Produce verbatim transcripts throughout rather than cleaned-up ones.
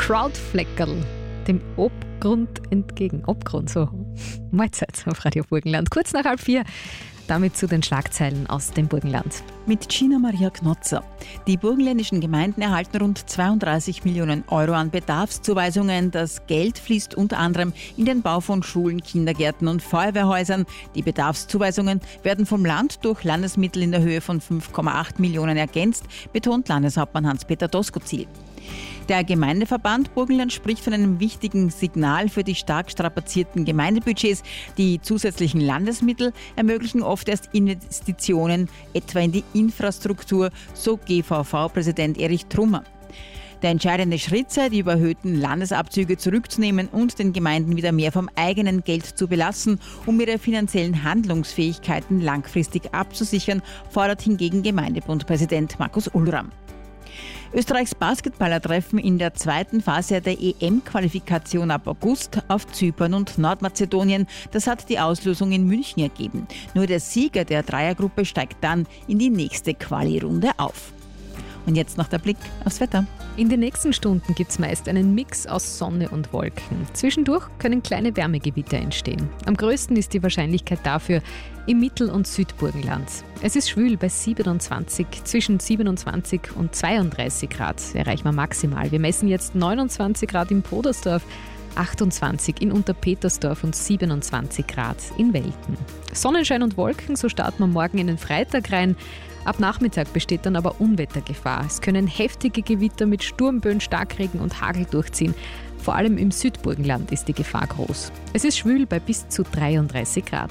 Krautfleckerl dem Abgrund entgegen. Abgrund, so. Mahlzeit auf Radio Burgenland. Kurz nach halb vier. Damit zu den Schlagzeilen aus dem Burgenland. Mit Gina Maria Knotzer. Die burgenländischen Gemeinden erhalten rund zweiunddreißig Millionen Euro an Bedarfszuweisungen. Das Geld fließt unter anderem in den Bau von Schulen, Kindergärten und Feuerwehrhäusern. Die Bedarfszuweisungen werden vom Land durch Landesmittel in der Höhe von fünf Komma acht Millionen ergänzt, betont Landeshauptmann Hans-Peter Doskozil. Der Gemeindeverband Burgenland spricht von einem wichtigen Signal für die stark strapazierten Gemeindebudgets. Die zusätzlichen Landesmittel ermöglichen oft erst Investitionen, etwa in die Infrastruktur, so G V V-Präsident Erich Trummer. Der entscheidende Schritt sei, die überhöhten Landesabzüge zurückzunehmen und den Gemeinden wieder mehr vom eigenen Geld zu belassen, um ihre finanziellen Handlungsfähigkeiten langfristig abzusichern, fordert hingegen Gemeindebundpräsident Markus Ullram. Österreichs Basketballer treffen in der zweiten Phase der E M-Qualifikation ab August auf Zypern und Nordmazedonien. Das hat die Auslosung in München ergeben. Nur der Sieger der Dreiergruppe steigt dann in die nächste Quali-Runde auf. Und jetzt noch der Blick aufs Wetter. In den nächsten Stunden gibt es meist einen Mix aus Sonne und Wolken. Zwischendurch können kleine Wärmegewitter entstehen. Am größten ist die Wahrscheinlichkeit dafür im Mittel- und Südburgenland. Es ist schwül bei siebenundzwanzig, zwischen siebenundzwanzig und zweiunddreißig Grad erreichen wir maximal. Wir messen jetzt neunundzwanzig Grad in Podersdorf, achtundzwanzig in Unterpetersdorf und siebenundzwanzig Grad in Welten. Sonnenschein und Wolken, so starten wir morgen in den Freitag rein. Ab Nachmittag besteht dann aber Unwettergefahr. Es können heftige Gewitter mit Sturmböen, Starkregen und Hagel durchziehen. Vor allem im Südburgenland ist die Gefahr groß. Es ist schwül bei bis zu dreiunddreißig Grad.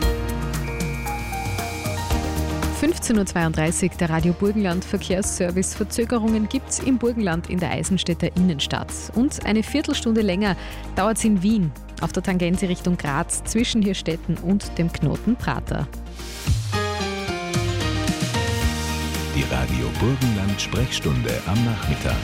fünfzehn Uhr zweiunddreißig, der Radio Burgenland Verkehrsservice. Verzögerungen gibt es im Burgenland in der Eisenstädter Innenstadt. Und eine Viertelstunde länger dauert es in Wien, auf der Tangente Richtung Graz, zwischen Hirstetten und dem Knoten Prater. Die Radio Burgenland Sprechstunde am Nachmittag.